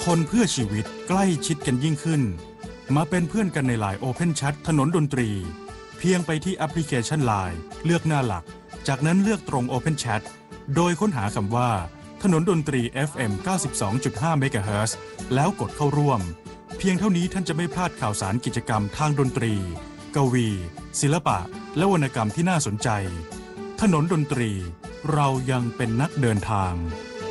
คนเพื่อชีวิตใกล้ชิดกันยิ่งขึ้นมาเป็นเพื่อนกันในไลน์ Open Chat ถนนดนตรีเพียงไปที่แอปพลิเคชัน LINE เลือกหน้าหลักจากนั้นเลือกตรง Open Chat โดยค้นหาคำว่าถนนดนตรี FM 92.5 เมกะเฮิรตซ์แล้วกดเข้าร่วมเพียงเท่านี้ท่านจะไม่พลาดข่าวสารกิจกรรมทางดนตรีกวีศิลปะและวรรณกรรมที่น่าสนใจถนนดนตรีเรายังเป็นนักเดินทาง